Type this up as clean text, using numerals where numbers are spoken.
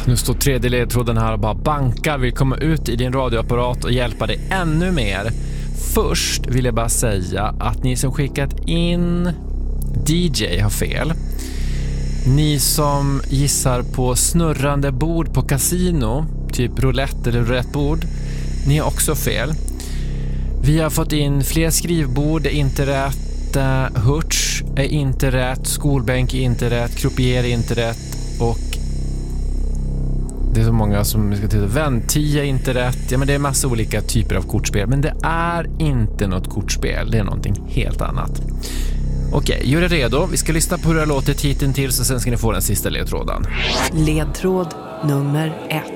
Nu står tredje ledtråden här och bara bankar. Vill komma ut i din radioapparat och hjälpa dig ännu mer. Först vill jag bara säga att ni som skickat in DJ har fel. Ni som gissar på snurrande bord på kasino, typ roulette eller roulettebord, ni har också fel. Vi har fått in fler skrivbord, är inte rätt, hurts är inte rätt, skolbänk är inte rätt, croupier är inte rätt och det är så många som ska titta. Ventia är inte rätt. Ja, men det är massa olika typer av kortspel. Men det är inte något kortspel. Det är någonting helt annat. Okej, gör er redo. Vi ska lyssna på hur det låter hittills och sen ska ni få den sista ledtråden. Ledtråd nummer 1.